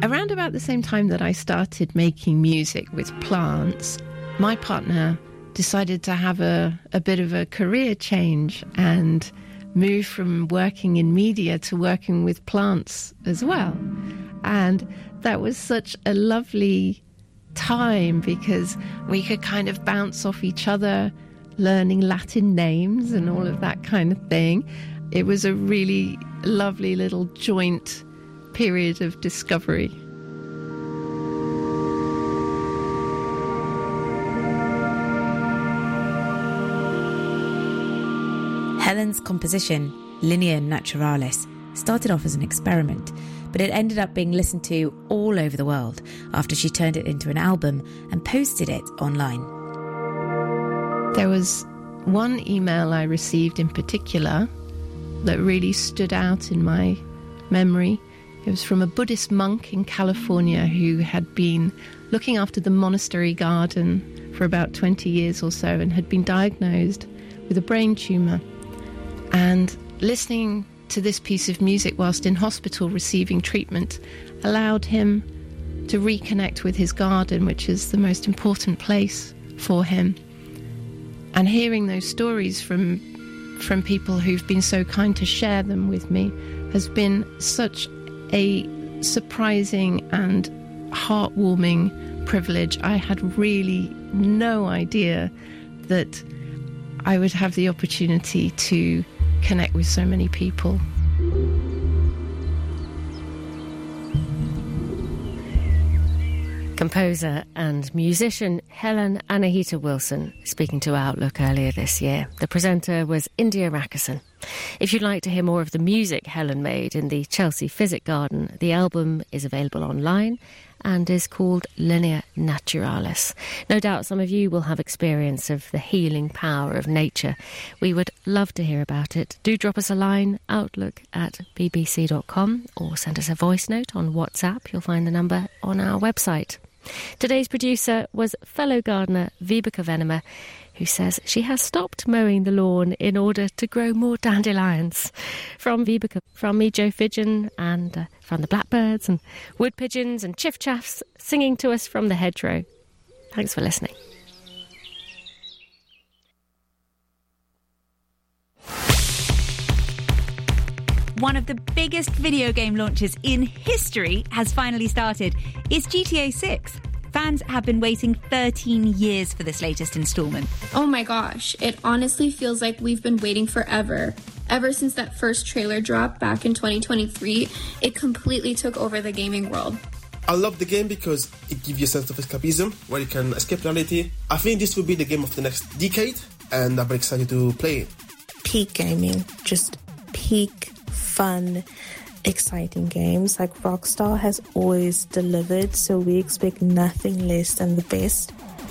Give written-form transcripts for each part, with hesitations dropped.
Around about the same time that I started making music with plants, my partner decided to have a bit of a career change and move from working in media to working with plants as well. And that was such a lovely time because we could kind of bounce off each other, learning Latin names and all of that kind of thing. It was a really lovely little joint period of discovery. Helen's composition, Linea Naturalis, started off as an experiment, but it ended up being listened to all over the world after she turned it into an album and posted it online. There was one email I received in particular that really stood out in my memory. It was from a Buddhist monk in California who had been looking after the monastery garden for about 20 years or so and had been diagnosed with a brain tumour. And listening to this piece of music whilst in hospital receiving treatment allowed him to reconnect with his garden, which is the most important place for him. And hearing those stories from people who've been so kind to share them with me has been such a surprising and heartwarming privilege. I had really no idea that I would have the opportunity to connect with so many people. Composer and musician Helen Anahita Wilson speaking to Outlook earlier this year. The presenter was India Rakison. If you'd like to hear more of the music Helen made in the Chelsea Physic Garden, the album is available online and is called Linea Naturalis. No doubt some of you will have experience of the healing power of nature. We would love to hear about it. Do drop us a line, outlook@bbc.com, or send us a voice note on WhatsApp. You'll find the number on our website. Today's producer was fellow gardener Vibeke Venema, who says she has stopped mowing the lawn in order to grow more dandelions. From Vibeke, from me, Joe Fidgen, and from the blackbirds and wood pigeons and chiff-chaffs singing to us from the hedgerow. Thanks for listening. One of the biggest video game launches in history has finally started. It's GTA 6. Fans have been waiting 13 years for this latest installment. Oh my gosh, it honestly feels like we've been waiting forever. Ever since that first trailer dropped back in 2023, it completely took over the gaming world. I love the game because it gives you a sense of escapism where you can escape reality. I think this will be the game of the next decade, and I'm excited to play it. Peak gaming, just peak fun, exciting games. Like Rockstar has always delivered, so we expect nothing less than the best.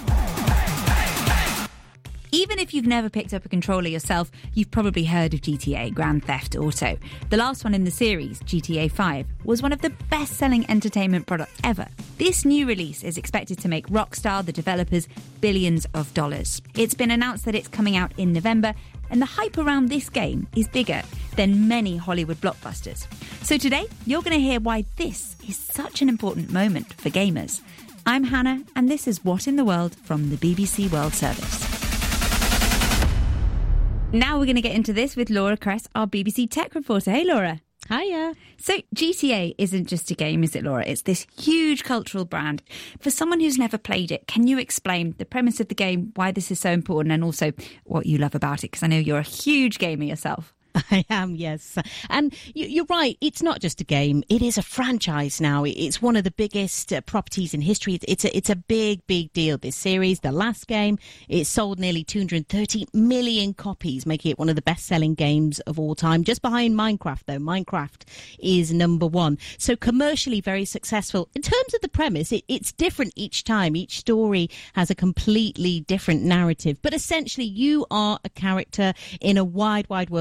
Even if you've never picked up a controller yourself, you've probably heard of GTA, Grand Theft Auto. The last one in the series, GTA 5, was one of the best-selling entertainment products ever. This new release is expected to make Rockstar, the developers, billions of dollars. It's been announced that it's coming out in November, and the hype around this game is bigger than many Hollywood blockbusters. So today, you're going to hear why this is such an important moment for gamers. I'm Hannah, and this is What in the World from the BBC World Service. Now we're going to get into this with Laura Kress, our BBC tech reporter. Hey, Laura. Hiya. So GTA isn't just a game, is it, Laura? It's this huge cultural brand. For someone who's never played it, can you explain the premise of the game, why this is so important, and also what you love about it? Because I know you're a huge gamer yourself. I am, yes. And you're right, it's not just a game, it is a franchise now. It's one of the biggest properties in history. It's a big, big deal, this series. The last game, it sold nearly 230 million copies, making it one of the best-selling games of all time. Just behind Minecraft, though. Minecraft is number one. So commercially very successful. In terms of the premise, it's different each time. Each story has a completely different narrative. But essentially, you are a character in a wide, wide world. There's a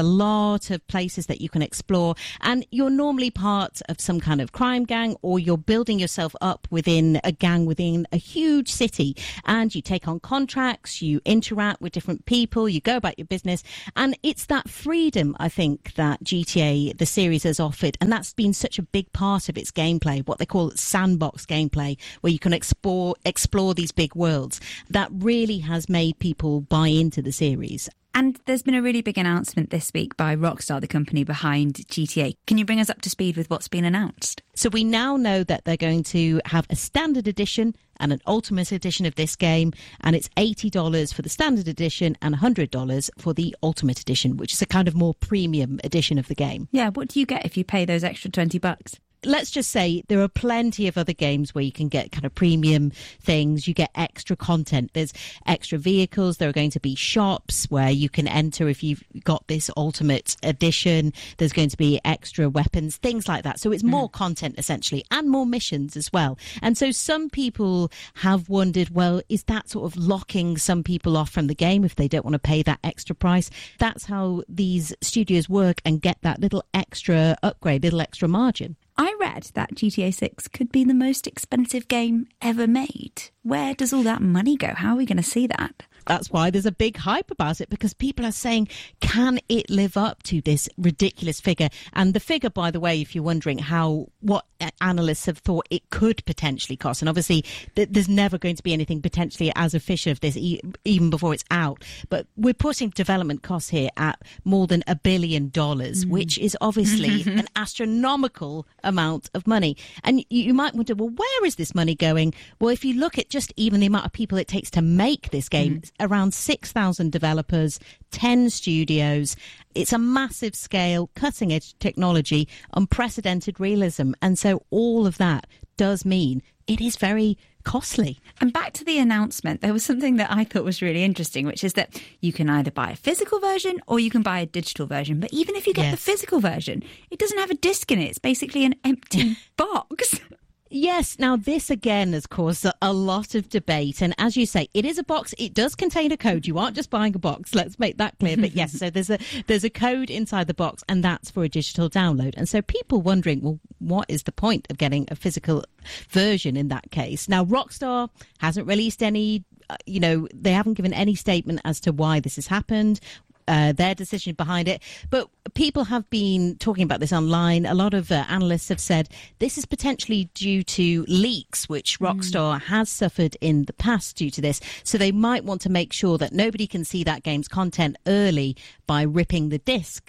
lot of places that you can explore, and you're normally part of some kind of crime gang, or you're building yourself up within a gang within a huge city, and you take on contracts, you interact with different people, you go about your business, and it's that freedom, I think, that GTA, the series, has offered, and that's been such a big part of its gameplay, what they call sandbox gameplay, where you can explore these big worlds. That really has made people buy into the series. And there's been a really big announcement this week by Rockstar, the company behind GTA. Can you bring us up to speed with what's been announced? So we now know that they're going to have a standard edition and an ultimate edition of this game, and it's $80 for the standard edition and $100 for the ultimate edition, which is a kind of more premium edition of the game. Yeah, what do you get if you pay those extra $20? Let's just say there are plenty of other games where you can get kind of premium things. You get extra content. There's extra vehicles. There are going to be shops where you can enter if you've got this ultimate edition. There's going to be extra weapons, things like that. So it's more content, essentially, and more missions as well. And so some people have wondered, well, is that sort of locking some people off from the game if they don't want to pay that extra price? That's how these studios work and get that little extra upgrade, little extra margin. I read that GTA 6 could be the most expensive game ever made. Where does all that money go? How are we going to see that? That's why there's a big hype about it, because people are saying, can it live up to this ridiculous figure? And the figure, by the way, if you're wondering what analysts have thought it could potentially cost, and obviously there's never going to be anything potentially as official of this even before it's out, but we're putting development costs here at more than $1 billion, which is obviously an astronomical amount of money. And you might wonder, well, where is this money going? Well, if you look at just even the amount of people it takes to make this game, around 6,000 developers, 10 studios. It's a massive scale, cutting edge technology, unprecedented realism. And so all of that does mean it is very costly. And back to the announcement, there was something that I thought was really interesting, which is that you can either buy a physical version or you can buy a digital version. But even if you get the physical version, it doesn't have a disc in it. It's basically an empty box. Yes. Now, this again has caused a lot of debate. And as you say, it is a box. It does contain a code. You aren't just buying a box. Let's make that clear. But yes, so there's a code inside the box, and that's for a digital download. And so people wondering, well, what is the point of getting a physical version in that case? Now, Rockstar hasn't released any, they haven't given any statement as to why this has happened. Their decision behind it. But people have been talking about this online. A lot of analysts have said this is potentially due to leaks, which Rockstar has suffered in the past due to this. So they might want to make sure that nobody can see that game's content early by ripping the disc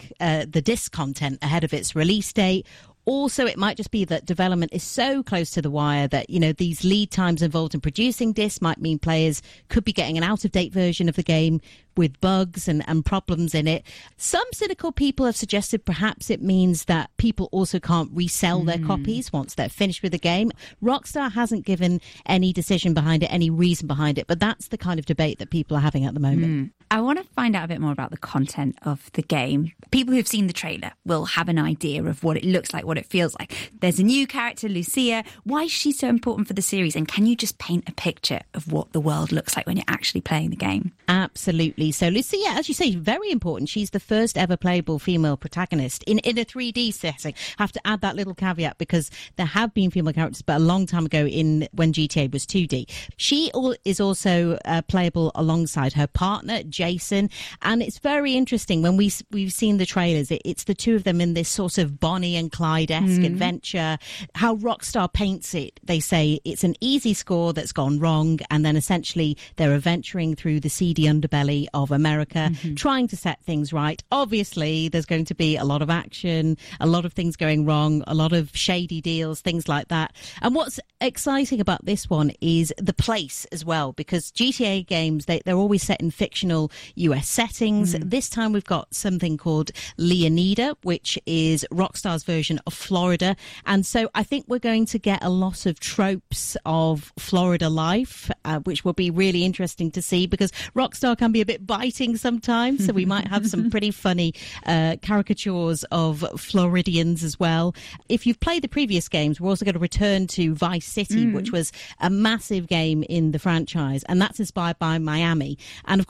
content ahead of its release date. Also, it might just be that development is so close to the wire that, these lead times involved in producing discs might mean players could be getting an out-of-date version of the game with bugs and problems in it. Some cynical people have suggested perhaps it means that people also can't resell their copies once they're finished with the game. Rockstar hasn't given any decision behind it, any reason behind it, but that's the kind of debate that people are having at the moment. I want to find out a bit more about the content of the game. People who've seen the trailer will have an idea of what it looks like, what it feels like. There's a new character, Lucia. Why is she so important for the series? And can you just paint a picture of what the world looks like when you're actually playing the game? Absolutely. So Lucia, as you say, very important. She's the first ever playable female protagonist in a 3D setting. I have to add that little caveat because there have been female characters, but a long time ago when GTA was 2D. She is also playable alongside her partner, Jason. And it's very interesting when we've seen the trailers. It's the two of them in this sort of Bonnie and Clyde-esque adventure. How Rockstar paints it, they say it's an easy score that's gone wrong, and then essentially they're adventuring through the seedy underbelly of America, trying to set things right. Obviously, there's going to be a lot of action, a lot of things going wrong, a lot of shady deals, things like that. And what's exciting about this one is the place as well, because GTA games, they're always set in fictional US settings. This time we've got something called Leonida, which is Rockstar's version of Florida. And so I think we're going to get a lot of tropes of Florida life, which will be really interesting to see, because Rockstar can be a bit biting sometimes. So we might have some pretty funny caricatures of Floridians as well. If you've played the previous games, we're also going to return to Vice City, which was a massive game in the franchise. And that's inspired by Miami. And of course,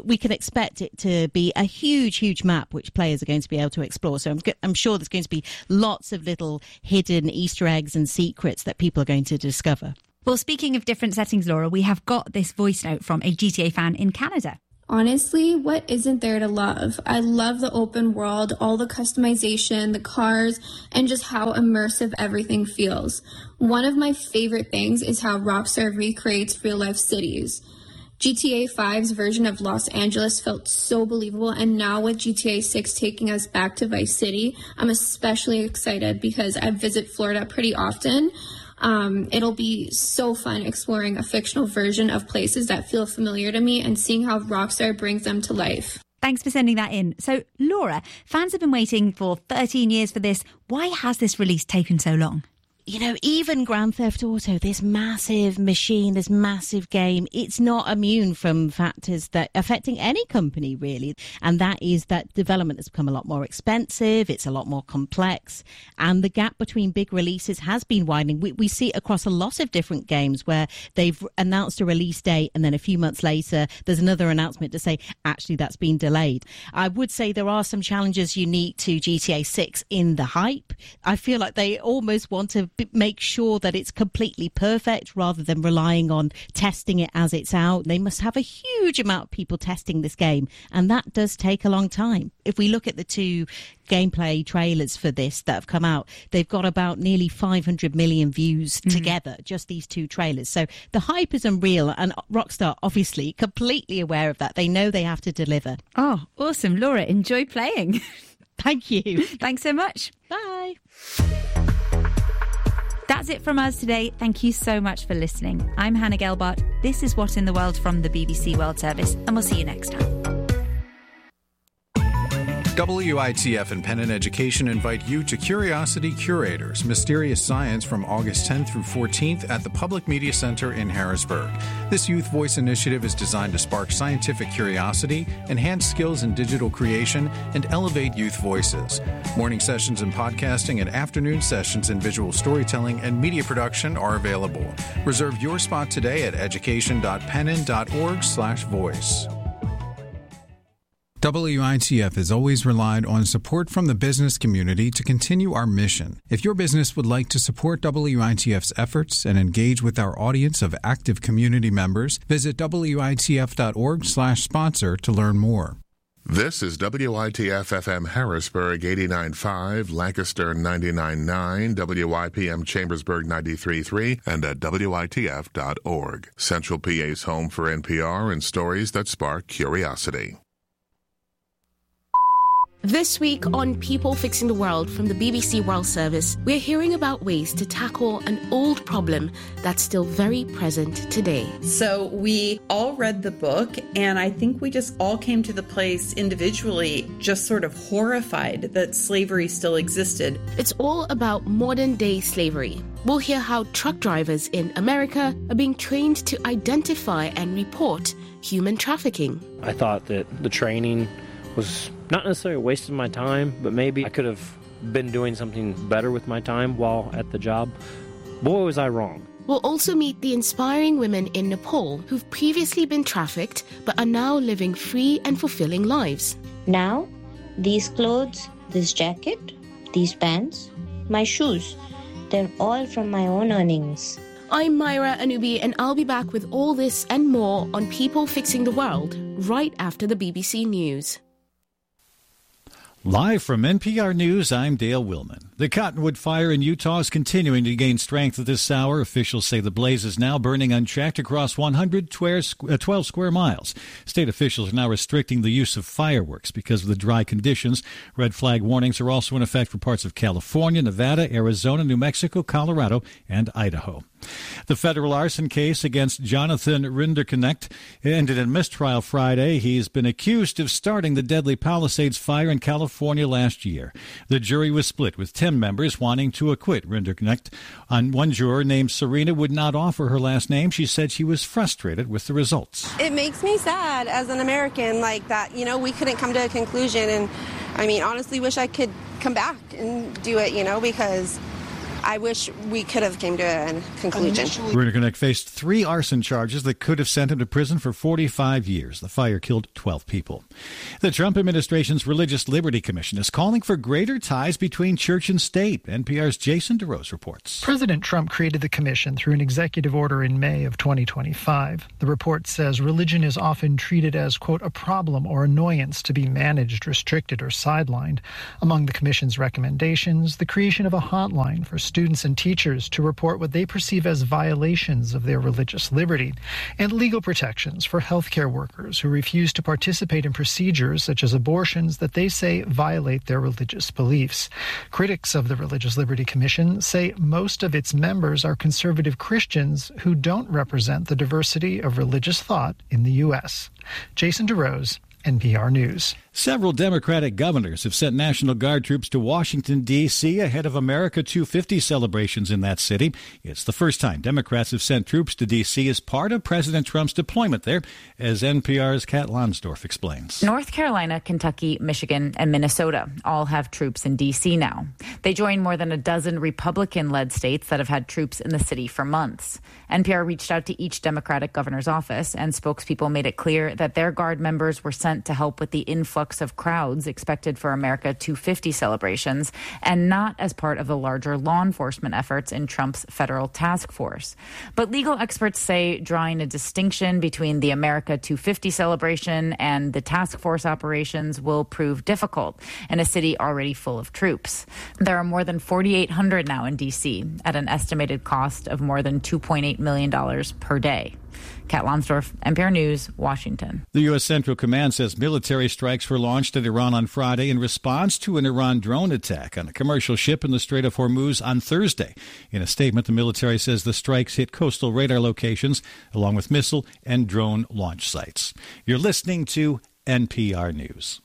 we can expect it to be a huge, huge map which players are going to be able to explore. So I'm sure there's going to be lots of little hidden Easter eggs and secrets that people are going to discover. Well, speaking of different settings, Laura, we have got this voice note from a GTA fan in Canada. Honestly, what isn't there to love? I love the open world, all the customization, the cars, and just how immersive everything feels. One of my favorite things is how Rockstar recreates real-life cities. GTA 5's version of Los Angeles felt so believable, and now with GTA 6 taking us back to Vice City, I'm especially excited because I visit Florida pretty often. It'll be so fun exploring a fictional version of places that feel familiar to me and seeing how Rockstar brings them to life. Thanks for sending that in. So, Laura, fans have been waiting for 13 years for this. Why has this release taken so long? You know, even Grand Theft Auto, this massive machine, this massive game, it's not immune from factors that affecting any company, really. And that is that development has become a lot more expensive, it's a lot more complex, and the gap between big releases has been widening. We see it across a lot of different games where they've announced a release date and then a few months later there's another announcement to say, actually, that's been delayed. I would say there are some challenges unique to GTA 6 in the hype. I feel like they almost want to make sure that it's completely perfect rather than relying on testing it as it's out. They must have a huge amount of people testing this game, and that does take a long time. If we look at the two gameplay trailers for this that have come out, they've got about nearly 500 million views together, just these two trailers. So the hype is unreal, and Rockstar obviously completely aware of that. They know they have to deliver. Oh, awesome. Laura, enjoy playing. Thank you. Thanks so much. Bye. That's it from us today. Thank you so much for listening. I'm Hannah Gelbart. This is What in the World from the BBC World Service, and we'll see you next time. WITF and Penn Education invite you to Curiosity Curators, Mysterious Science from August 10th through 14th at the Public Media Center in Harrisburg. This Youth Voice initiative is designed to spark scientific curiosity, enhance skills in digital creation, and elevate youth voices. Morning sessions in podcasting and afternoon sessions in visual storytelling and media production are available. Reserve your spot today at education.penn.org/voice. WITF has always relied on support from the business community to continue our mission. If your business would like to support WITF's efforts and engage with our audience of active community members, visit WITF.org/sponsor to learn more. This is WITF-FM Harrisburg 89.5, Lancaster 99.9, WIPM Chambersburg 93.3, and at WITF.org. Central PA's home for NPR and stories that spark curiosity. This week on People Fixing the World from the BBC World Service, we're hearing about ways to tackle an old problem that's still very present today. So we all read the book, and I think we just all came to the place individually just sort of horrified that slavery still existed. It's all about modern-day slavery. We'll hear how truck drivers in America are being trained to identify and report human trafficking. I thought that the training was not necessarily a waste of my time, but maybe I could have been doing something better with my time while at the job. Boy, was I wrong. We'll also meet the inspiring women in Nepal who've previously been trafficked but are now living free and fulfilling lives. Now, these clothes, this jacket, these pants, my shoes, they're all from my own earnings. I'm Myra Anubi, and I'll be back with all this and more on People Fixing the World right after the BBC News. Live from NPR News, I'm Dale Willman. The Cottonwood Fire in Utah is continuing to gain strength at this hour. Officials say the blaze is now burning unchecked across 112 square miles. State officials are now restricting the use of fireworks because of the dry conditions. Red flag warnings are also in effect for parts of California, Nevada, Arizona, New Mexico, Colorado, and Idaho. The federal arson case against Jonathan Rinderknecht ended in mistrial Friday. He's been accused of starting the deadly Palisades fire in California last year. The jury was split, with 10 members wanting to acquit Rinderknecht. One juror named Serena would not offer her last name. She said she was frustrated with the results. It makes me sad as an American, like that, we couldn't come to a conclusion. And I mean, honestly, wish I could come back and do it, because I wish we could have came to a conclusion. Rudnick faced 3 arson charges that could have sent him to prison for 45 years. The fire killed 12 people. The Trump administration's Religious Liberty Commission is calling for greater ties between church and state. NPR's Jason DeRose reports. President Trump created the commission through an executive order in May of 2025. The report says religion is often treated as, quote, a problem or annoyance to be managed, restricted, or sidelined. Among the commission's recommendations, the creation of a hotline for students and teachers to report what they perceive as violations of their religious liberty, and legal protections for healthcare workers who refuse to participate in procedures such as abortions that they say violate their religious beliefs. Critics of the Religious Liberty Commission say most of its members are conservative Christians who don't represent the diversity of religious thought in the U.S. Jason DeRose, NPR News. Several Democratic governors have sent National Guard troops to Washington, D.C. ahead of America 250 celebrations in that city. It's the first time Democrats have sent troops to D.C. as part of President Trump's deployment there, as NPR's Kat Lonsdorf explains. North Carolina, Kentucky, Michigan, and Minnesota all have troops in D.C. now. They join more than a dozen Republican-led states that have had troops in the city for months. NPR reached out to each Democratic governor's office, and spokespeople made it clear that their Guard members were sent to help with the influx of crowds expected for America 250 celebrations, and not as part of the larger law enforcement efforts in Trump's federal task force. But legal experts say drawing a distinction between the America 250 celebration and the task force operations will prove difficult in a city already full of troops. There are more than 4,800 now in D.C. at an estimated cost of more than $2.8 million per day. Kat Lonsdorf, NPR News, Washington. The U.S. Central Command says military strikes were launched at Iran on Friday in response to an Iran drone attack on a commercial ship in the Strait of Hormuz on Thursday. In a statement, the military says the strikes hit coastal radar locations along with missile and drone launch sites. You're listening to NPR News.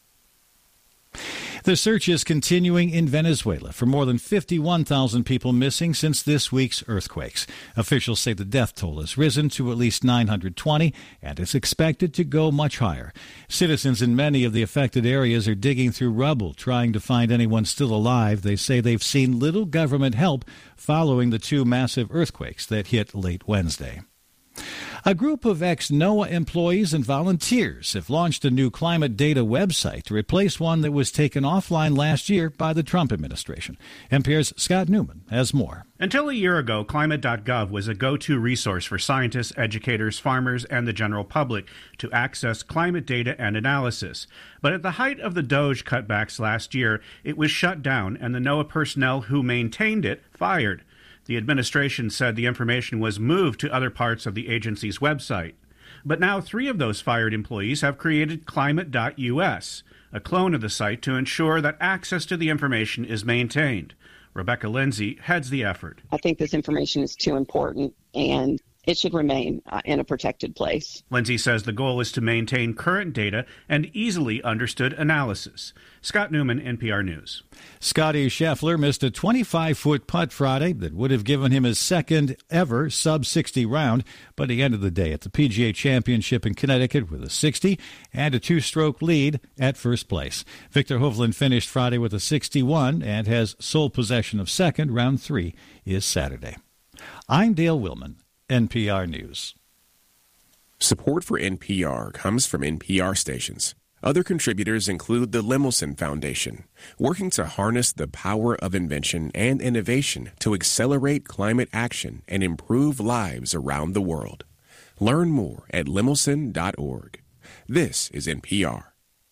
The search is continuing in Venezuela for more than 51,000 people missing since this week's earthquakes. Officials say the death toll has risen to at least 920 and is expected to go much higher. Citizens in many of the affected areas are digging through rubble, trying to find anyone still alive. They say they've seen little government help following the 2 massive earthquakes that hit late Wednesday. A group of ex-NOAA employees and volunteers have launched a new climate data website to replace one that was taken offline last year by the Trump administration. NPR's Scott Newman has more. Until a year ago, climate.gov was a go-to resource for scientists, educators, farmers, and the general public to access climate data and analysis. But at the height of the DOGE cutbacks last year, it was shut down and the NOAA personnel who maintained it fired. The administration said the information was moved to other parts of the agency's website. But now 3 of those fired employees have created climate.us, a clone of the site to ensure that access to the information is maintained. Rebecca Lindsay heads the effort. I think this information is too important, and it should remain in a protected place. Lindsay says the goal is to maintain current data and easily understood analysis. Scott Newman, NPR News. Scottie Scheffler missed a 25-foot putt Friday that would have given him his second ever sub-60 round, but he ended the day at the PGA Championship in Connecticut with a 60 and a 2-stroke lead at first place. Victor Hovland finished Friday with a 61 and has sole possession of second. Round 3 is Saturday. I'm Dale Willman, NPR News. Support for NPR comes from NPR stations. Other contributors include the Lemelson Foundation, working to harness the power of invention and innovation to accelerate climate action and improve lives around the world. Learn more at lemelson.org. This is NPR.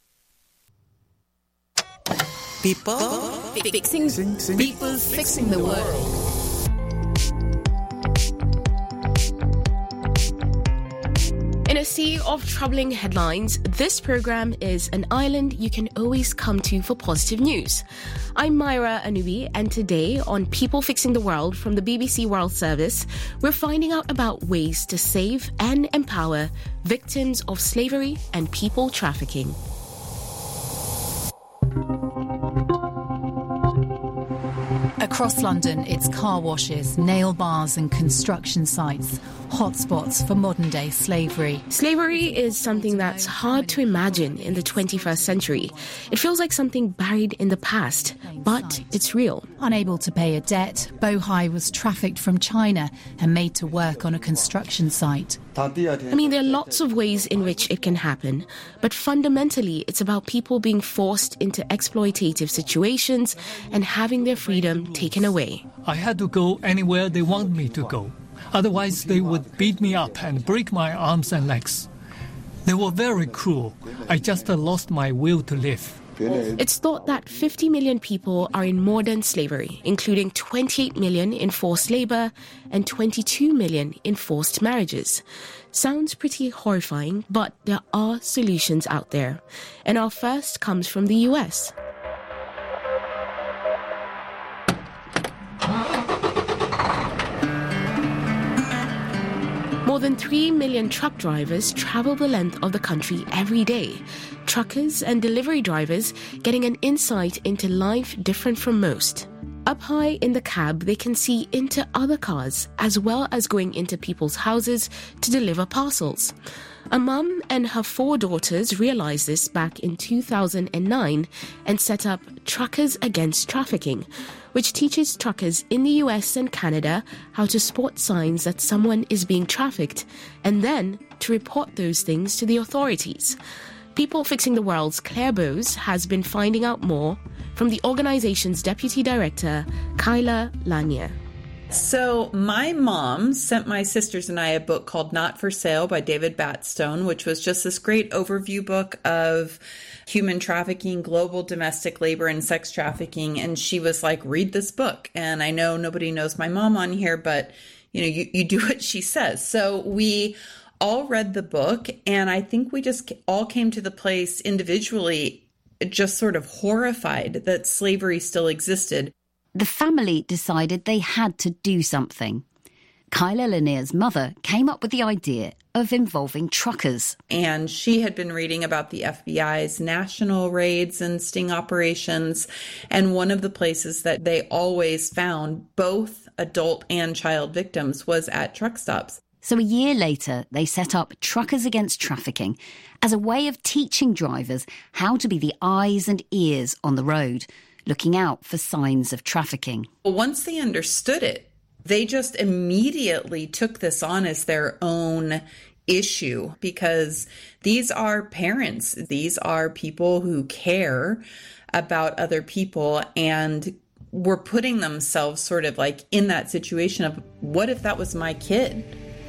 People fixing the world. In a sea of troubling headlines, this program is an island you can always come to for positive news. I'm Myra Anubi, and today on People Fixing the World from the BBC World Service, we're finding out about ways to save and empower victims of slavery and people trafficking. Across London, it's car washes, nail bars and construction sites, hotspots for modern-day slavery. Slavery is something that's hard to imagine in the 21st century. It feels like something buried in the past, but it's real. Unable to pay a debt, Bohai was trafficked from China and made to work on a construction site. I mean, there are lots of ways in which it can happen, but fundamentally it's about people being forced into exploitative situations and having their freedom taken away. I had to go anywhere they want me to go. Otherwise, they would beat me up and break my arms and legs. They were very cruel. I just lost my will to live. It's thought that 50 million people are in modern slavery, including 28 million in forced labor and 22 million in forced marriages. Sounds pretty horrifying, but there are solutions out there. And our first comes from the US. More than 3 million truck drivers travel the length of the country every day. Truckers and delivery drivers getting an insight into life different from most. Up high in the cab, they can see into other cars, as well as going into people's houses to deliver parcels. A mum and her 4 daughters realized this back in 2009 and set up Truckers Against Trafficking, which teaches truckers in the US and Canada how to spot signs that someone is being trafficked and then to report those things to the authorities. People Fixing the World's Claire Bowes has been finding out more from the organization's deputy director, Kyla Lanier. So my mom sent my sisters and I a book called Not for Sale by David Batstone, which was just this great overview book of human trafficking, global domestic labor, and sex trafficking. And she was like, read this book. And I know nobody knows my mom on here, but you do what she says. So we all read the book, and I think we just all came to the place individually just sort of horrified that slavery still existed. The family decided they had to do something. Kyla Lanier's mother came up with the idea of involving truckers. And she had been reading about the FBI's national raids and sting operations. And one of the places that they always found both adult and child victims was at truck stops. So a year later, they set up Truckers Against Trafficking as a way of teaching drivers how to be the eyes and ears on the road, looking out for signs of trafficking. Once they understood it, they just immediately took this on as their own issue, because these are parents. These are people who care about other people and were putting themselves sort of like in that situation of, what if that was my kid?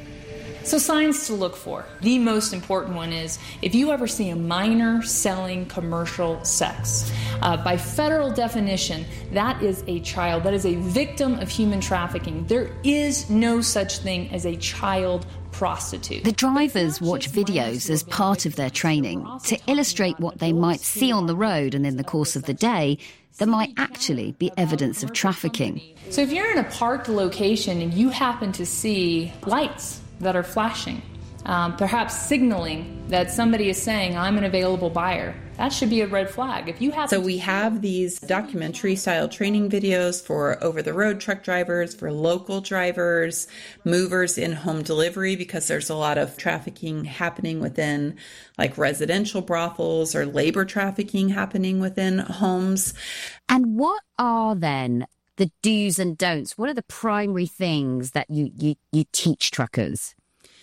So signs to look for. The most important one is if you ever see a minor selling commercial sex. By federal definition, that is a child. That is a victim of human trafficking. There is no such thing as a child prostitute. The drivers watch videos as part of their training to illustrate what they might see on the road and in the course of the day that might actually be evidence of trafficking. So if you're in a parked location and you happen to see lights that are flashing, perhaps signaling that somebody is saying, I'm an available buyer, that should be a red flag. If you have So we have these documentary-style training videos for over-the-road truck drivers, for local drivers, movers in home delivery, because there's a lot of trafficking happening within like residential brothels, or labor trafficking happening within homes. And what are then the do's and don'ts? What are the primary things that you teach truckers?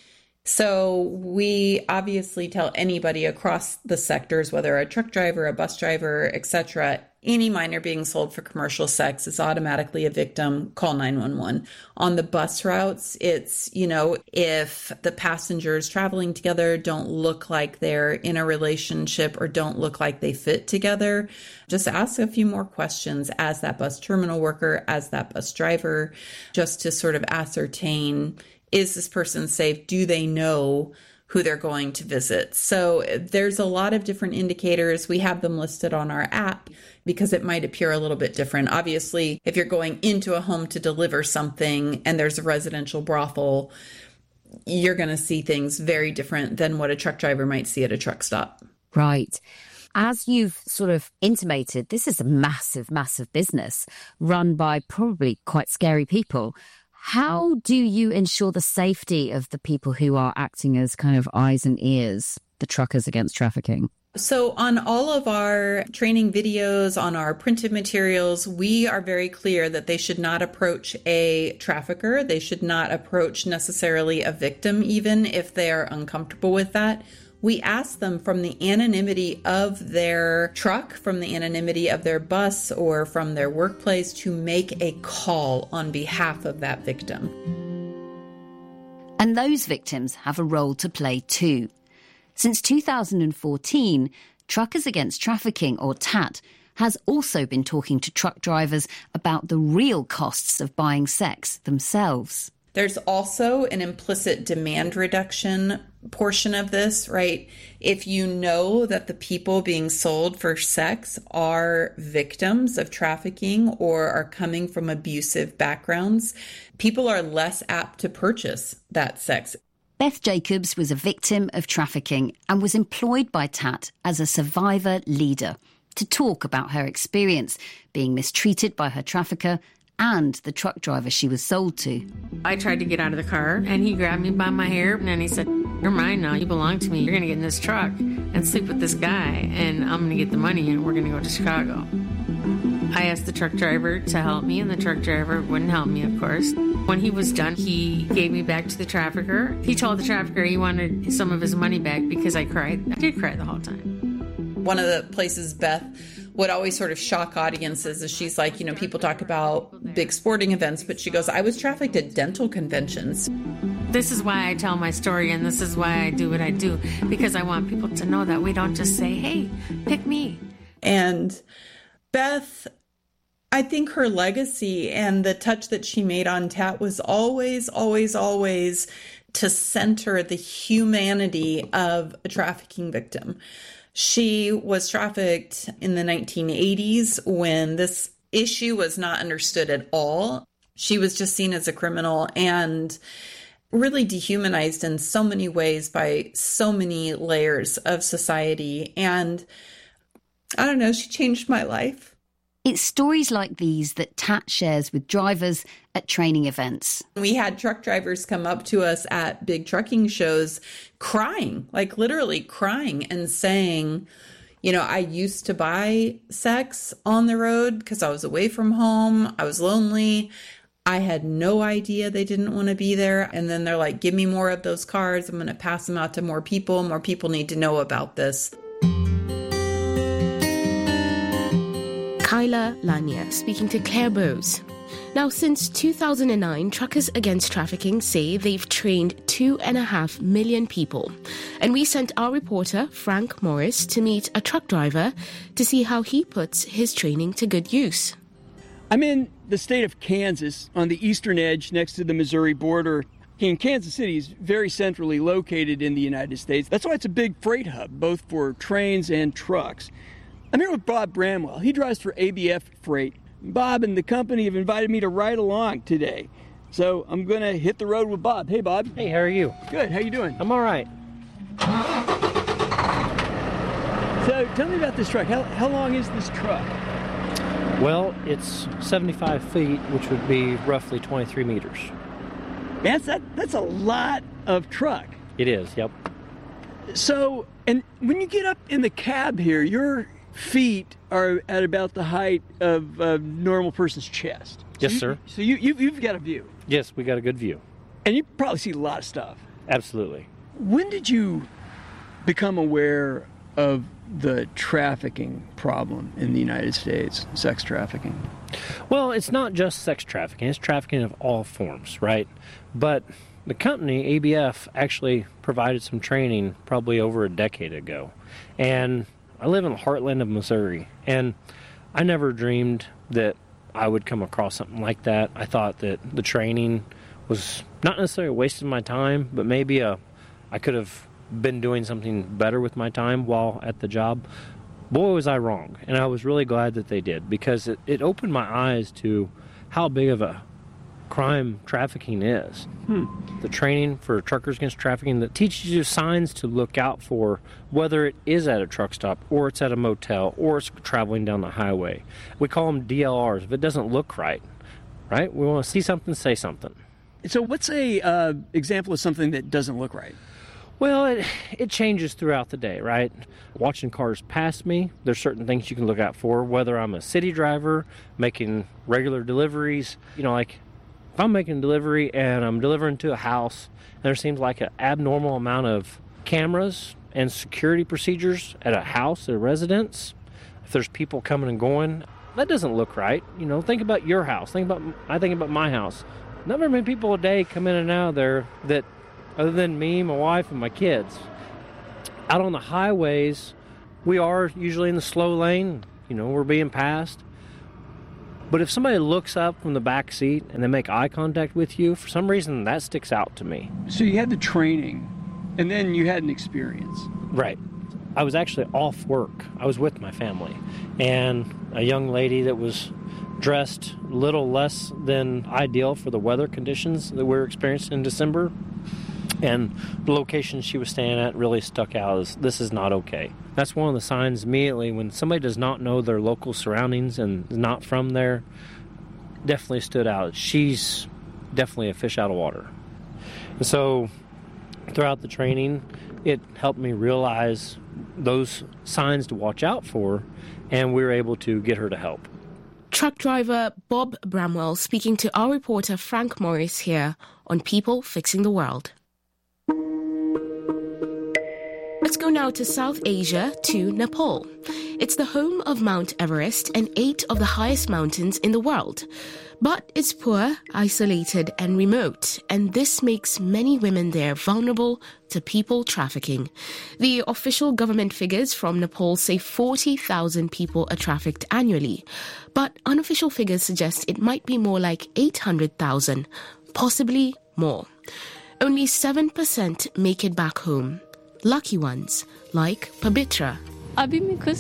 So we obviously tell anybody across the sectors, whether a truck driver, a bus driver, etc., any minor being sold for commercial sex is automatically a victim. Call 911. On the bus routes, it's, if the passengers traveling together don't look like they're in a relationship or don't look like they fit together, just ask a few more questions as that bus terminal worker, as that bus driver, just to sort of ascertain, is this person safe? Do they know who they're going to visit? So there's a lot of different indicators. We have them listed on our app because it might appear a little bit different. Obviously, if you're going into a home to deliver something and there's a residential brothel, you're going to see things very different than what a truck driver might see at a truck stop. Right. As you've sort of intimated, this is a massive, massive business run by probably quite scary people. How do you ensure the safety of the people who are acting as kind of eyes and ears, the Truckers Against Trafficking? So on all of our training videos, on our printed materials, we are very clear that they should not approach a trafficker. They should not approach necessarily a victim, even if they are uncomfortable with that. We ask them from the anonymity of their truck, from the anonymity of their bus, or from their workplace to make a call on behalf of that victim. And those victims have a role to play too. Since 2014, Truckers Against Trafficking, or TAT, has also been talking to truck drivers about the real costs of buying sex themselves. There's also an implicit demand reduction portion of this, right? If you know that the people being sold for sex are victims of trafficking or are coming from abusive backgrounds, people are less apt to purchase that sex. Beth Jacobs was a victim of trafficking and was employed by TAT as a survivor leader to talk about her experience being mistreated by her trafficker and the truck driver she was sold to. I tried to get out of the car and he grabbed me by my hair and he said, "You're mine now, you belong to me. You're going to get in this truck and sleep with this guy and I'm going to get the money and we're going to go to Chicago." I asked the truck driver to help me and the truck driver wouldn't help me, of course. When he was done, he gave me back to the trafficker. He told the trafficker he wanted some of his money back because I cried. I did cry the whole time. One of the places Beth would always sort of shock audiences is she's like, people talk about big sporting events, but she goes, I was trafficked at dental conventions. This is why I tell my story and this is why I do what I do, because I want people to know that we don't just say, hey, pick me. And Beth, I think her legacy and the touch that she made on TAT was always, always, always to center the humanity of a trafficking victim. She was trafficked in the 1980s when this issue was not understood at all. She was just seen as a criminal and really dehumanized in so many ways by so many layers of society. And I don't know, she changed my life. It's stories like these that TAT shares with drivers at training events. We had truck drivers come up to us at big trucking shows crying, like literally crying and saying, I used to buy sex on the road because I was away from home. I was lonely. I had no idea they didn't want to be there. And then they're like, give me more of those cards. I'm going to pass them out to more people. More people need to know about this. Kyla Lanier speaking to Claire Bowes. Now, since 2009, Truckers Against Trafficking say they've trained 2.5 million people. And we sent our reporter, Frank Morris, to meet a truck driver to see how he puts his training to good use. I'm in the state of Kansas on the eastern edge next to the Missouri border. And Kansas City is very centrally located in the United States. That's why it's a big freight hub, both for trains and trucks. I'm here with Bob Bramwell. He drives for ABF Freight. Bob and the company have invited me to ride along today. So I'm going to hit the road with Bob. Hey, Bob. Hey, how are you? Good. How you doing? I'm all right. So tell me about this truck. How long is this truck? Well, it's 75 feet, which would be roughly 23 meters. Man, that's a lot of truck. It is, yep. So, and when you get up in the cab here, your feet are at about the height of a normal person's chest. Yes, sir. So you've got a view. Yes, we got a good view. And you probably see a lot of stuff. Absolutely. When did you become aware of the trafficking problem in the United States, sex trafficking? Well, it's not just sex trafficking. It's trafficking of all forms, right? But the company, ABF, actually provided some training probably over a decade ago. And I live in the heartland of Missouri, and I never dreamed that I would come across something like that. I thought that the training was not necessarily a waste of my time, but maybe I could have been doing something better with my time while at the job. Boy, was I wrong. And I was really glad that they did, because it opened my eyes to how big of a crime trafficking is. The training for Truckers Against Trafficking that teaches you signs to look out for, whether it is at a truck stop or it's at a motel or it's traveling down the highway. We call them DLRs. If it doesn't look right? We want to see something, say something. So what's a example of something that doesn't look right? Well, it changes throughout the day, right? Watching cars pass me, there's certain things you can look out for, whether I'm a city driver, making regular deliveries. Like if I'm making a delivery and I'm delivering to a house, and there seems like an abnormal amount of cameras and security procedures at a house, at a residence, if there's people coming and going, that doesn't look right. Think about your house. I think about my house. Not very many people a day come in and out of there that, other than me, my wife, and my kids. Out on the highways, we are usually in the slow lane. We're being passed. But if somebody looks up from the back seat and they make eye contact with you, for some reason, that sticks out to me. So you had the training, and then you had an experience. Right. I was actually off work. I was with my family. And a young lady that was dressed a little less than ideal for the weather conditions that we were experiencing in December. And the location she was staying at really stuck out as this is not okay. That's one of the signs immediately when somebody does not know their local surroundings and is not from there, definitely stood out. She's definitely a fish out of water. And so throughout the training, it helped me realize those signs to watch out for, and we were able to get her to help. Truck driver Bob Bramwell speaking to our reporter Frank Morris here on People Fixing the World. Let's go now to South Asia, to Nepal. It's the home of Mount Everest and 8 of the highest mountains in the world. But it's poor, isolated and remote, and this makes many women there vulnerable to people trafficking. The official government figures from Nepal say 40,000 people are trafficked annually, but unofficial figures suggest it might be more like 800,000, possibly more. Only 7% make it back home. Lucky ones, like Pabitra. I'm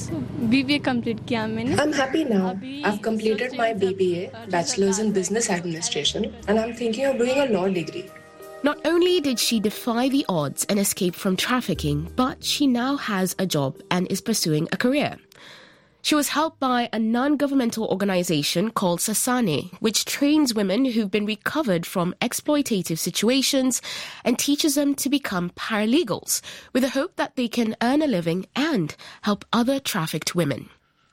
happy now. I've completed my BBA, Bachelor's in Business Administration, and I'm thinking of doing a law degree. Not only did she defy the odds and escape from trafficking, but she now has a job and is pursuing a career. She was helped by a non-governmental organization called Sasane, which trains women who've been recovered from exploitative situations and teaches them to become paralegals, with the hope that they can earn a living and help other trafficked women.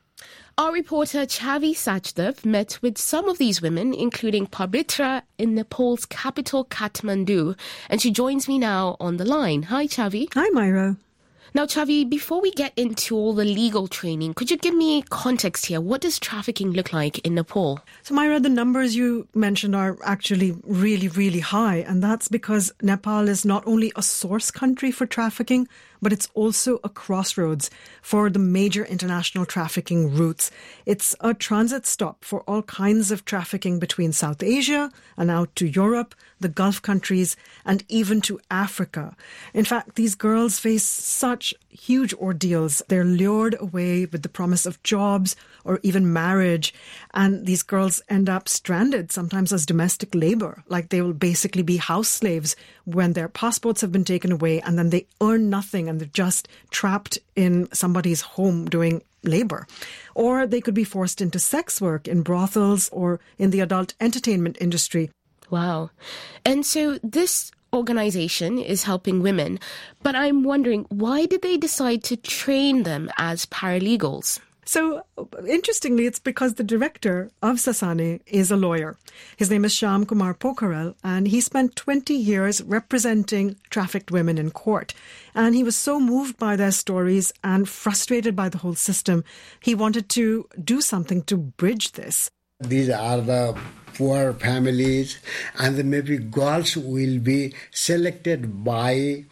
Our reporter Chavi Sachdev met with some of these women, including Pabitra in Nepal's capital Kathmandu, and she joins me now on the line. Hi, Chavi. Hi, Myra. Now, Chavi, before we get into all the legal training, could you give me context here? What does trafficking look like in Nepal? So, Myra, the numbers you mentioned are actually really, really high. And that's because Nepal is not only a source country for trafficking, but it's also a crossroads for the major international trafficking routes. It's a transit stop for all kinds of trafficking between South Asia and out to Europe, the Gulf countries, and even to Africa. In fact, these girls face such huge ordeals. They're lured away with the promise of jobs or even marriage. And these girls end up stranded, sometimes as domestic labor. Like they will basically be house slaves when their passports have been taken away and then they earn nothing and they're just trapped in somebody's home doing labor. Or they could be forced into sex work in brothels or in the adult entertainment industry. Wow. And so this organization is helping women, but I'm wondering, why did they decide to train them as paralegals? So, interestingly, it's because the director of Sasane is a lawyer. His name is Shyam Kumar Pokharel, and he spent 20 years representing trafficked women in court. And he was so moved by their stories and frustrated by the whole system, he wanted to do something to bridge this. These are the poor families, and maybe girls will be selected by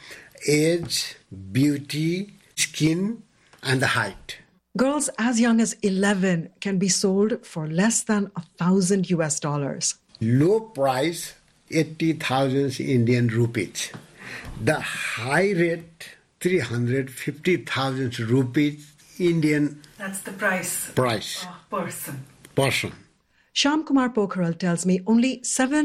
age, beauty, skin, and the height. Girls as young as 11 can be sold for less than $1,000 US. Low price, 80,000 Indian rupees. The high rate, 350,000 rupees Indian. That's the price. Price. Person. Person. Shyam Kumar Pokharal tells me only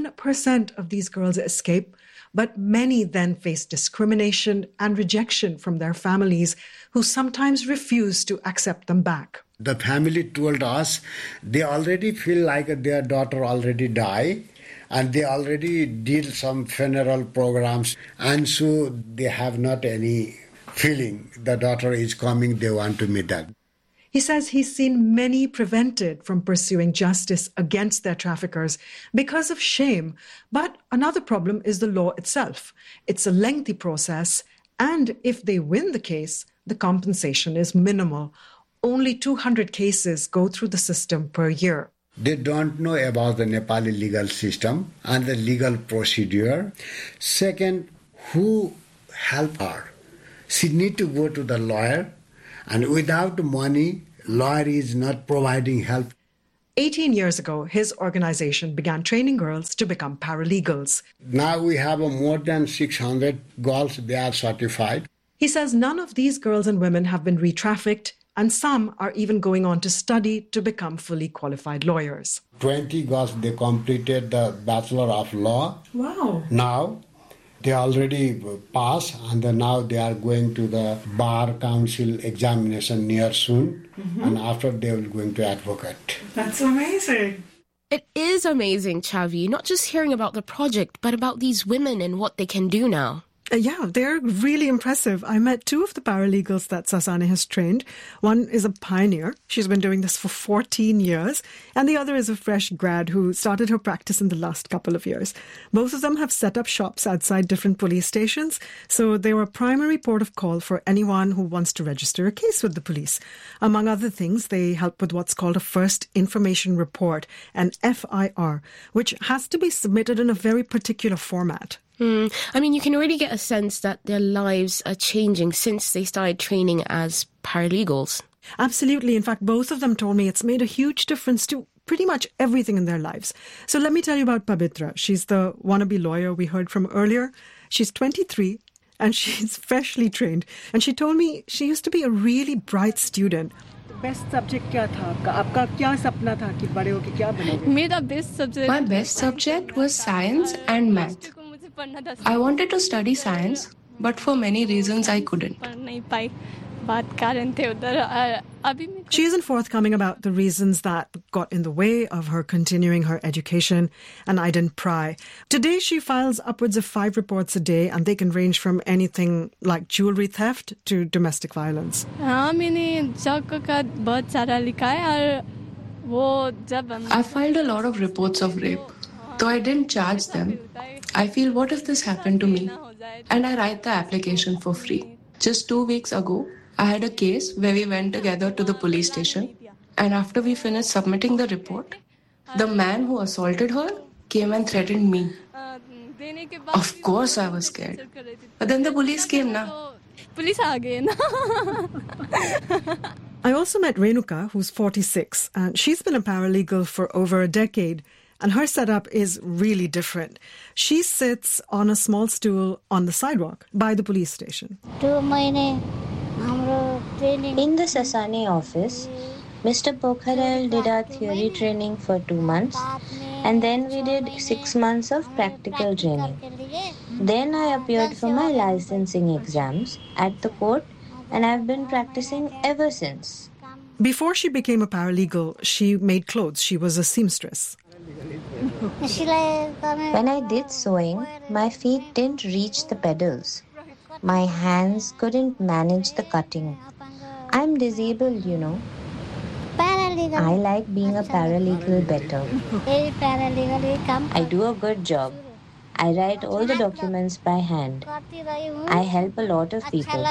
7% of these girls escape, but many then face discrimination and rejection from their families who sometimes refuse to accept them back. The family told us they already feel like their daughter already died and they already did some funeral programs, and so they have not any feeling the daughter is coming, they want to meet her. He says he's seen many prevented from pursuing justice against their traffickers because of shame. But another problem is the law itself. It's a lengthy process, and if they win the case, the compensation is minimal. Only 200 cases go through the system per year. They don't know about the Nepali legal system and the legal procedure. Second, who help her? She need to go to the lawyer, and without money, lawyer is not providing help. 18 years ago, his organization began training girls to become paralegals. Now we have more than 600 girls, they are certified. He says none of these girls and women have been re-trafficked, and some are even going on to study to become fully qualified lawyers. 20 girls, they completed the Bachelor of Law. Wow. Now, they already passed, and now they are going to the Bar Council examination near soon, and after they will going to advocate. That's amazing. It is amazing, Chavi, not just hearing about the project, but about these women and what they can do now. Yeah, they're really impressive. I met two of the paralegals that Sasane has trained. One is a pioneer. She's been doing this for 14 years. And the other is a fresh grad who started her practice in the last couple of years. Both of them have set up shops outside different police stations. So they were a primary port of call for anyone who wants to register a case with the police. Among other things, they help with what's called a First Information Report, an FIR, which has to be submitted in a very particular format. I mean, you can already get a sense that their lives are changing since they started training as paralegals. Absolutely. In fact, both of them told me it's made a huge difference to pretty much everything in their lives. So let me tell you about Pabitra. She's the wannabe lawyer we heard from earlier. She's 23 and she's freshly trained. And she told me she used to be a really bright student. Best subject क्या था आपका? आपका क्या सपना था कि बड़े होके क्या बनोगे? मेरा best subject My best subject was science and math. I wanted to study science, but for many reasons I couldn't. She isn't forthcoming about the reasons that got in the way of her continuing her education, and I didn't pry. Today she files upwards of 5 reports a day, and they can range from anything like jewelry theft to domestic violence. I filed a lot of reports of rape. Though I didn't charge them, I feel, what if this happened to me? And I write the application for free. Just 2 weeks ago, I had a case where we went together to the police station, and after we finished submitting the report, the man who assaulted her came and threatened me. Of course I was scared. But then the police came now. I also met Renuka, who's 46, and she's been a paralegal for over a decade. And her setup is really different. She sits on a small stool on the sidewalk by the police station. In the Sasane office, Mr. Pokharal did our theory training for 2 months, and then we did 6 months of practical training. Then I appeared for my licensing exams at the court, and I've been practicing ever since. Before she became a paralegal, she made clothes. She was a seamstress. When I did sewing, my feet didn't reach the pedals. My hands couldn't manage the cutting. I'm disabled, you know. I like being a paralegal better. I do a good job. I write all the documents by hand. I help a lot of people.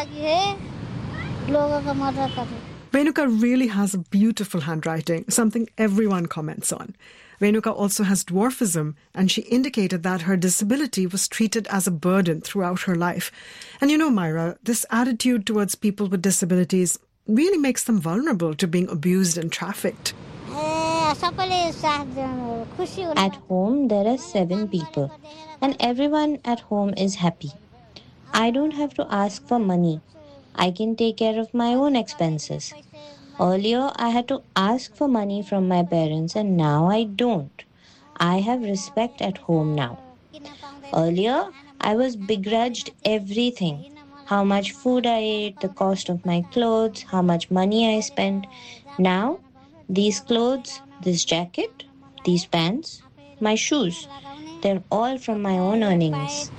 Renuka really has a beautiful handwriting, something everyone comments on. Renuka also has dwarfism, and she indicated that her disability was treated as a burden throughout her life. And you know, Myra, this attitude towards people with disabilities really makes them vulnerable to being abused and trafficked. At home, there are 7 people, and everyone at home is happy. I don't have to ask for money. I can take care of my own expenses. Earlier, I had to ask for money from my parents, and now I don't. I have respect at home now. Earlier, I was begrudged everything. How much food I ate, the cost of my clothes, how much money I spent. Now, these clothes, this jacket, these pants, my shoes, they're all from my own earnings.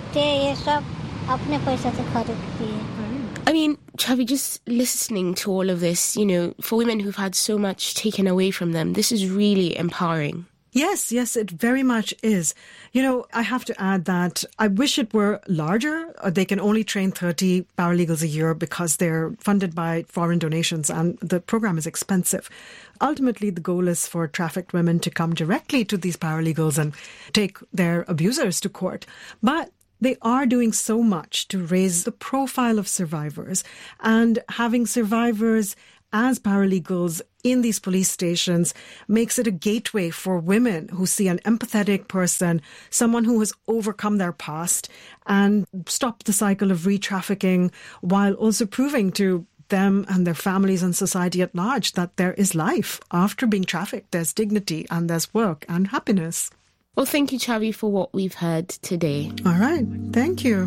I mean, Chavi, just listening to all of this, for women who've had so much taken away from them, this is really empowering. Yes, it very much is. I have to add that I wish it were larger. They can only train 30 paralegals a year because they're funded by foreign donations and the program is expensive. Ultimately, the goal is for trafficked women to come directly to these paralegals and take their abusers to court. But they are doing so much to raise the profile of survivors, and having survivors as paralegals in these police stations makes it a gateway for women who see an empathetic person, someone who has overcome their past and stopped the cycle of re-trafficking, while also proving to them and their families and society at large that there is life after being trafficked. There's dignity and there's work and happiness. Well, thank you, Chavi, for what we've heard today. All right. Thank you.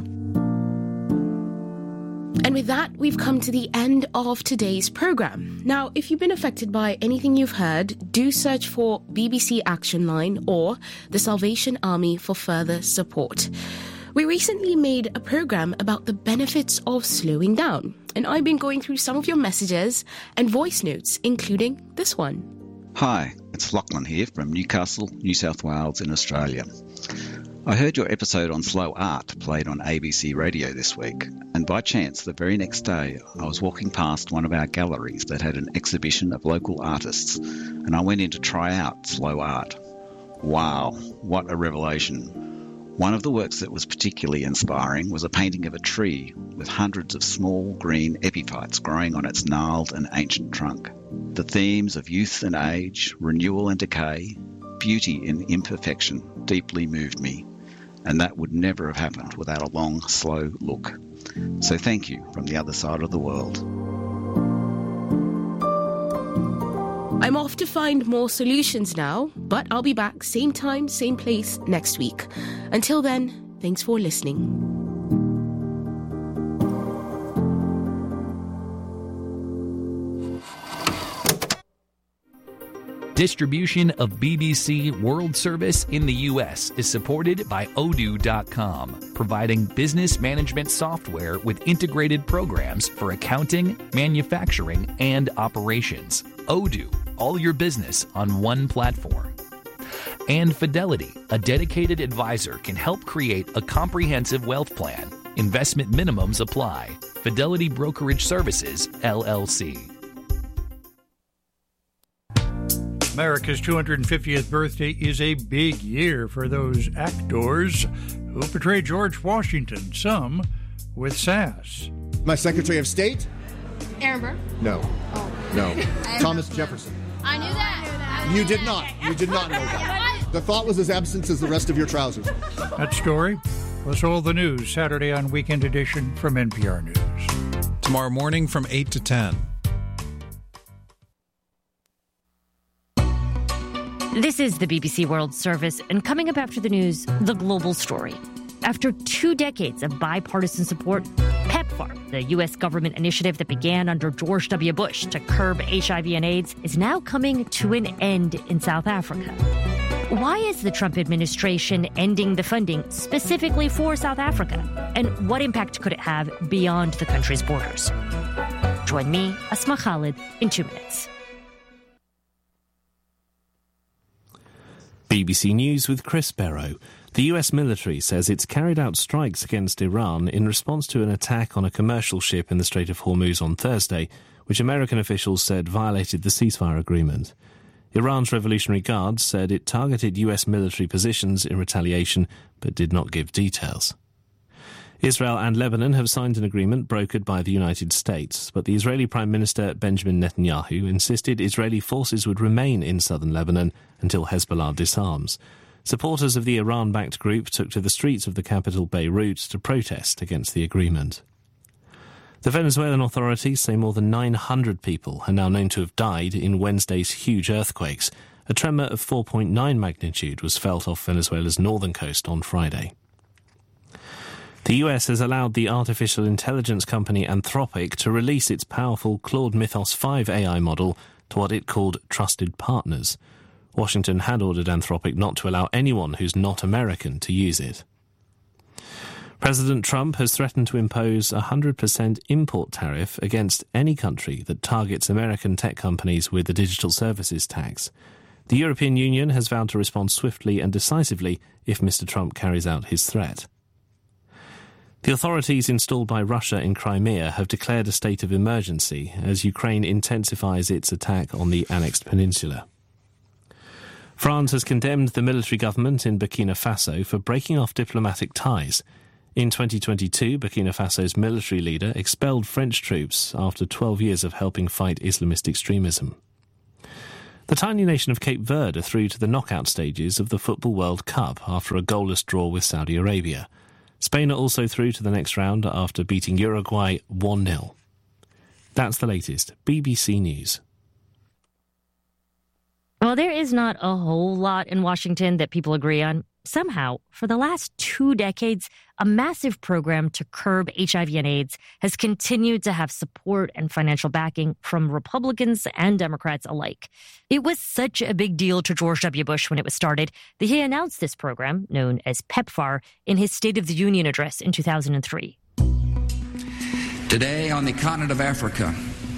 And with that, we've come to the end of today's programme. Now, if you've been affected by anything you've heard, do search for BBC Action Line or the Salvation Army for further support. We recently made a programme about the benefits of slowing down, and I've been going through some of your messages and voice notes, including this one. Hi, it's Lachlan here from Newcastle, New South Wales in Australia. I heard your episode on slow art played on ABC Radio this week, and by chance the very next day I was walking past one of our galleries that had an exhibition of local artists, and I went in to try out slow art. Wow, what a revelation. One of the works that was particularly inspiring was a painting of a tree with hundreds of small green epiphytes growing on its gnarled and ancient trunk. The themes of youth and age, renewal and decay, beauty in imperfection deeply moved me, and that would never have happened without a long, slow look. So thank you from the other side of the world. I'm off to find more solutions now, but I'll be back same time, same place next week. Until then, thanks for listening. Distribution of BBC World Service in the U.S. is supported by Odoo.com, providing business management software with integrated programs for accounting, manufacturing, and operations. Odoo, all your business on one platform. And Fidelity, a dedicated advisor, can help create a comprehensive wealth plan. Investment minimums apply. Fidelity Brokerage Services, LLC. America's 250th birthday is a big year for those actors who portray George Washington, some with sass. My Secretary of State? Aaron Burr? No. Oh. No. Thomas Jefferson. I knew that. You did not. You did not know that. The thought was as absent as the rest of your trousers. That story was all the news Saturday on Weekend Edition from NPR News. Tomorrow morning from 8 to 10. This is the BBC World Service, and coming up after the news, the global story. After 2 decades of bipartisan support, PEPFAR, the U.S. government initiative that began under George W. Bush to curb HIV and AIDS, is now coming to an end in South Africa. Why is the Trump administration ending the funding specifically for South Africa? And what impact could it have beyond the country's borders? Join me, Asma Khalid, in 2 minutes. BBC News with Chris Barrow. The US military says it's carried out strikes against Iran in response to an attack on a commercial ship in the Strait of Hormuz on Thursday, which American officials said violated the ceasefire agreement. Iran's Revolutionary Guard said it targeted US military positions in retaliation, but did not give details. Israel and Lebanon have signed an agreement brokered by the United States, but the Israeli Prime Minister Benjamin Netanyahu insisted Israeli forces would remain in southern Lebanon until Hezbollah disarms. Supporters of the Iran-backed group took to the streets of the capital Beirut to protest against the agreement. The Venezuelan authorities say more than 900 people are now known to have died in Wednesday's huge earthquakes. A tremor of 4.9 magnitude was felt off Venezuela's northern coast on Friday. The US has allowed the artificial intelligence company Anthropic to release its powerful Claude Mythos 5 AI model to what it called trusted partners. Washington had ordered Anthropic not to allow anyone who's not American to use it. President Trump has threatened to impose a 100% import tariff against any country that targets American tech companies with the digital services tax. The European Union has vowed to respond swiftly and decisively if Mr. Trump carries out his threat. The authorities installed by Russia in Crimea have declared a state of emergency as Ukraine intensifies its attack on the annexed peninsula. France has condemned the military government in Burkina Faso for breaking off diplomatic ties. In 2022, Burkina Faso's military leader expelled French troops after 12 years of helping fight Islamist extremism. The tiny nation of Cape Verde are through to the knockout stages of the Football World Cup after a goalless draw with Saudi Arabia. Spain are also through to the next round after beating Uruguay 1-0. That's the latest. BBC News. Well, there is not a whole lot in Washington that people agree on. Somehow, for the last 2 decades, a massive program to curb HIV and AIDS has continued to have support and financial backing from Republicans and Democrats alike. It was such a big deal to George W. Bush when it was started that he announced this program, known as PEPFAR, in his State of the Union address in 2003. Today, on the continent of Africa,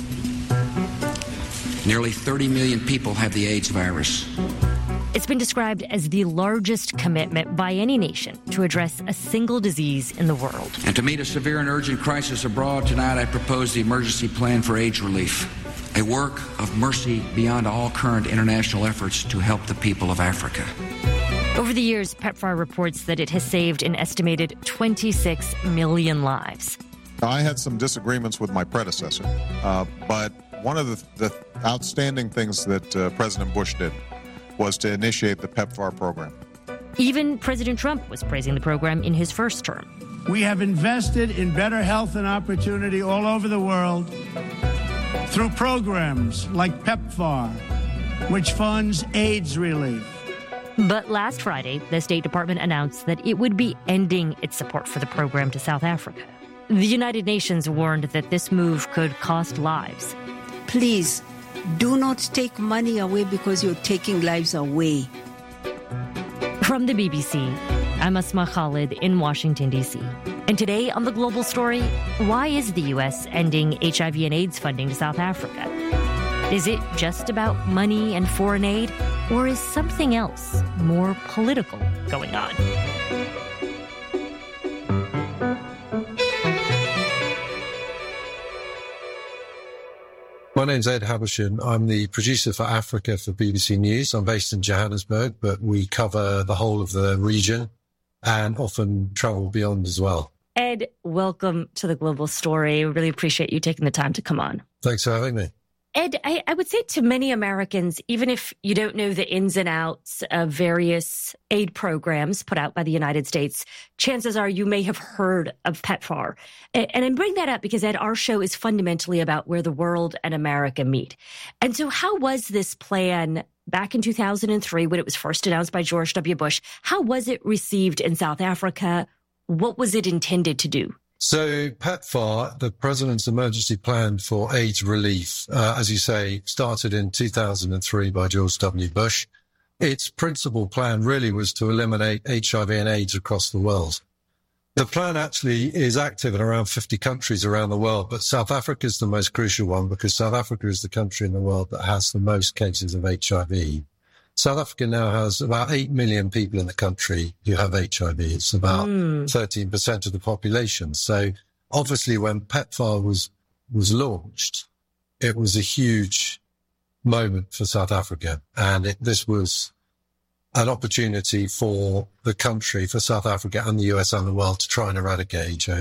nearly 30 million people have the AIDS virus. It's been described as the largest commitment by any nation to address a single disease in the world. And to meet a severe and urgent crisis abroad, tonight I propose the Emergency Plan for AIDS Relief, a work of mercy beyond all current international efforts to help the people of Africa. Over the years, PEPFAR reports that it has saved an estimated 26 million lives. I had some disagreements with my predecessor, but one of the outstanding things that President Bush did was to initiate the PEPFAR program. Even President Trump was praising the program in his first term. We have invested in better health and opportunity all over the world through programs like PEPFAR, which funds AIDS relief. But last Friday, the State Department announced that it would be ending its support for the program to South Africa. The United Nations warned that this move could cost lives. Please, do not take money away because you're taking lives away. From the BBC, I'm Asma Khalid in Washington, D.C. And today on The Global Story, why is the U.S. ending HIV and AIDS funding to South Africa? Is it just about money and foreign aid, or is something else more political going on? My name's Ed Habershin. I'm the producer for Africa for BBC News. I'm based in Johannesburg, but we cover the whole of the region and often travel beyond as well. Ed, welcome to The Global Story. Really appreciate you taking the time to come on. Thanks for having me. Ed, I would say to many Americans, even if you don't know the ins and outs of various aid programs put out by the United States, chances are you may have heard of PEPFAR. And I bring that up because, Ed, our show is fundamentally about where the world and America meet. And so how was this plan back in 2003 when it was first announced by George W. Bush? How was it received in South Africa? What was it intended to do? So PEPFAR, the President's Emergency Plan for AIDS Relief, as you say, started in 2003 by George W. Bush. Its principal plan really was to eliminate HIV and AIDS across the world. The plan actually is active in around 50 countries around the world, but South Africa is the most crucial one because South Africa is the country in the world that has the most cases of HIV. South Africa now has about 8 million people in the country who have HIV. It's about 13% of the population. So obviously when PEPFAR was launched, it was a huge moment for South Africa. And this was an opportunity for the country, for South Africa and the US and the world to try and eradicate HIV.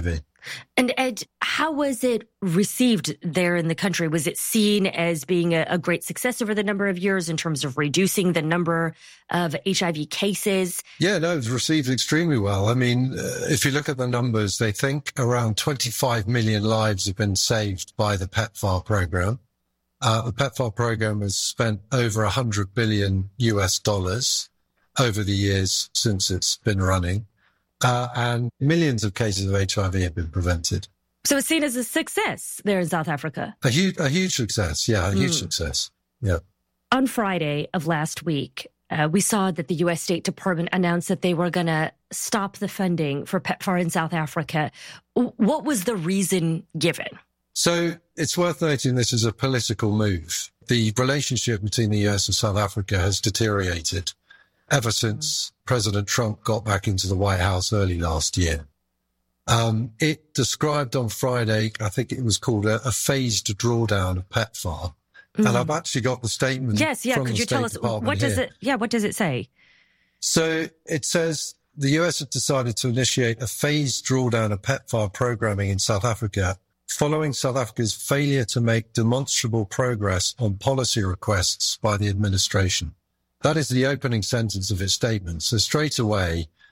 And Ed, how was it received there in the country? Was it seen as being a great success over the number of years in terms of reducing the number of HIV cases? Yeah, no, it was received extremely well. I mean, if you look at the numbers, they think around 25 million lives have been saved by the PEPFAR program. The PEPFAR program has spent over $100 billion over the years since it's been running. And millions of cases of HIV have been prevented. So it's seen as a success there in South Africa. A huge success. Yeah, a huge success. Yeah. On Friday of last week, we saw that the U.S. State Department announced that they were going to stop the funding for PEPFAR in South Africa. What was the reason given? So it's worth noting this is a political move. The relationship between the U.S. and South Africa has deteriorated ever since President Trump got back into the White House early last year. It described on Friday, I think it was called a phased drawdown of PEPFAR. And I've actually got the statement. Yes, yeah. From Could the you tell us what does it? Yeah, what does it say? So it says the US has decided to initiate a phased drawdown of PEPFAR programming in South Africa, following South Africa's failure to make demonstrable progress on policy requests by the administration. That is the opening sentence of its statement. So straight away,